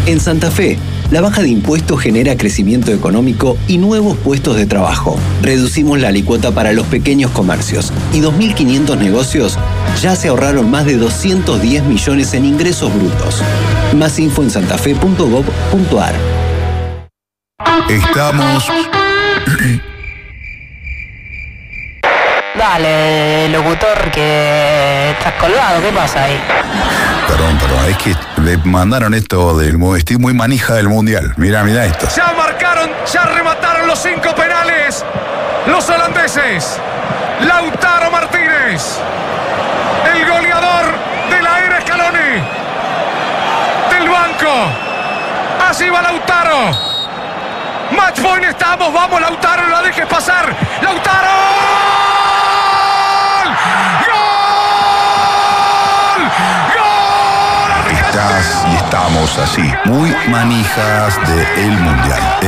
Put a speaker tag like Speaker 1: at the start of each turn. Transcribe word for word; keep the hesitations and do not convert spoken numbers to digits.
Speaker 1: En Santa Fe, la baja de impuestos genera crecimiento económico y nuevos puestos de trabajo. Reducimos la alícuota para los pequeños comercios y dos mil quinientos negocios ya se ahorraron más de doscientos diez millones en ingresos brutos. Más info en santafe punto gob punto ar.
Speaker 2: Estamos...
Speaker 3: Dale, locutor, que estás colgado, ¿qué pasa ahí?
Speaker 2: Perdón, perdón, es que le mandaron esto del... Estoy muy manija del Mundial. Mirá, mirá esto.
Speaker 4: Ya marcaron, ya remataron los cinco penales. Los holandeses. Lautaro Martínez. El goleador de la era Scaloni. Del banco. Así va Lautaro. Match point estamos, vamos Lautaro, no la dejes pasar. ¡Lautaro! ¡Gol! ¡Gol!
Speaker 2: Estás y estamos así, muy manijas del Mundial.